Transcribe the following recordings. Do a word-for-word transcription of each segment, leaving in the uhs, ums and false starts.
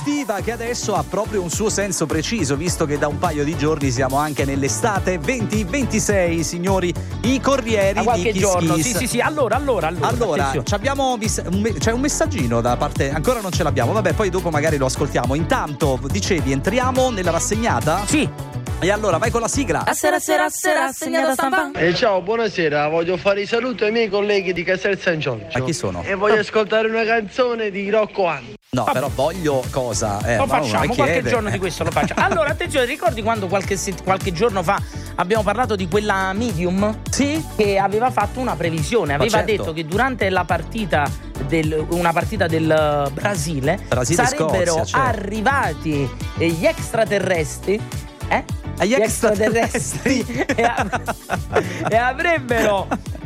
Evviva, che adesso ha proprio un suo senso preciso, visto che da un paio di giorni siamo anche nell'estate venti ventisei, signori, i corrieri a qualche di giorno. Kiss Sì, Kiss. sì, sì, allora, allora, allora. Allora, c'abbiamo un me- c'è un messaggino da parte, ancora non ce l'abbiamo, vabbè, poi dopo magari lo ascoltiamo. Intanto, dicevi, entriamo nella rassegnata? Sì. E allora vai con la sigla. A sera sera sera rassegna stampa. E ciao, buonasera, voglio fare i saluti ai miei colleghi di Castel San Giorgio. Ma chi sono? E voglio ascoltare una canzone di Rocco Hunt. No, Vabbè. però voglio cosa? Eh, Lo ma facciamo, non qualche chiede. giorno di questo lo facciamo. Allora, attenzione, ricordi quando qualche, set- qualche giorno fa abbiamo parlato di quella medium? Sì? Che aveva fatto una previsione, aveva certo. detto che durante la partita del, una partita del Brasile, Brasile sarebbero Scozia, certo. arrivati eh, gli extraterrestri, eh? Agli Gli extraterrestri. e, av- e avrebbero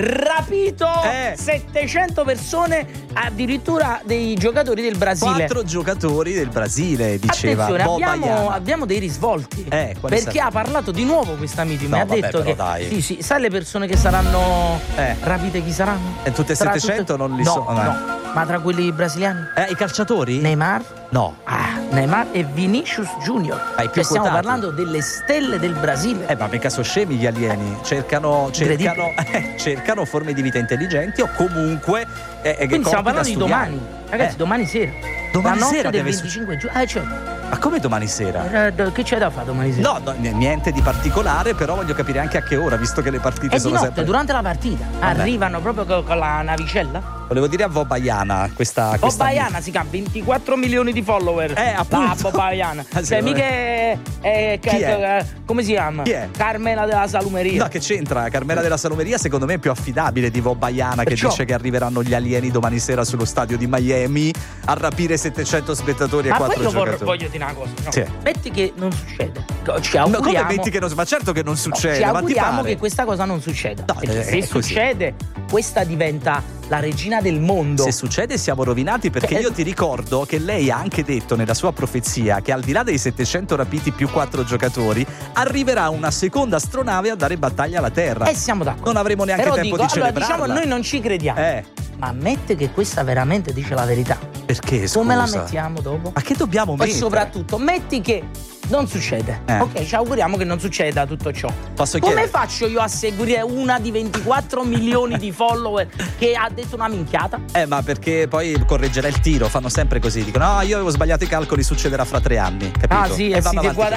rapito Eh. settecento persone, addirittura dei giocatori del Brasile. Quattro giocatori del Brasile, diceva Attenzione, Bob abbiamo, Baiana. abbiamo dei risvolti. Eh, quali perché saranno? ha parlato di nuovo questa medium. No, e ha vabbè, detto però che dai. sì, sì, sai le persone che saranno Eh. rapite chi saranno? E tutte e Sarà settecento non li no, so- eh. no. Ma tra quelli brasiliani? Eh, i calciatori? Neymar? No. Ah, Neymar e Vinicius Junior. Ah, i più Cioè, stiamo quotati. parlando delle stelle del Brasile. Eh, ma mica sono scemi gli alieni. Cercano, cercano, eh, cercano forme di vita intelligenti o comunque eh, eh, Quindi stiamo corpi da parlando di studiare. domani. Ragazzi, Eh. domani sera. Domani la notte sera del deve su- venticinque giugno. Eh, cioè, Ma come domani sera? eh, che c'è da fare domani sera? No, no, n- niente di particolare, però voglio capire anche a che ora, visto che le partite È di sono notte, sempre. durante la partita. Vabbè. Arrivano proprio co- con la navicella. Volevo dire a Bob Baiana questa. Bob questa Baiana si chiama ventiquattro milioni di follower. Eh, appunto. La Bob Baiana. Ah, sì, Cioè, vabbè. mica è, è- Chi è? eh, come si chiama? Chi è? Carmela della Salumeria. No, che c'entra? Carmela della Salumeria secondo me è più affidabile di Bob Baiana, che Perciò? dice che arriveranno gli alieni domani sera sullo stadio di Miami a rapire settecento spettatori e Ma poi quattro io vor- giocatori. voglio dire una cosa. No. Sì. Metti che non succede. Ci No, auguriamo. come metti che non ma certo che non succede, Ci ma ti auguriamo pare? che questa cosa non succeda. No, Perché eh, se è così. succede, questa diventa la regina del mondo. Se succede siamo rovinati, perché Cioè, io ti ricordo che lei ha anche detto nella sua profezia che al di là dei settecento rapiti più quattro giocatori arriverà una seconda astronave a dare battaglia alla Terra. E siamo d'accordo. Non avremo neanche Però tempo dico, di allora, celebrarla. diciamo, noi non ci crediamo. Eh, Ma ammette che questa veramente dice la verità. perché scusa? Come la mettiamo dopo? Ma che dobbiamo E mettere? soprattutto, metti che non succede. Eh. Ok, ci auguriamo che non succeda tutto ciò. Posso Come chiedere? faccio io a seguire una di ventiquattro milioni di follower che ha detto una minchiata? Eh, ma perché poi correggerà il tiro, fanno sempre così, dicono "No, io avevo sbagliato i calcoli, succederà fra tre anni", capito? Ah sì, E eh, vanno sì, avanti guarda,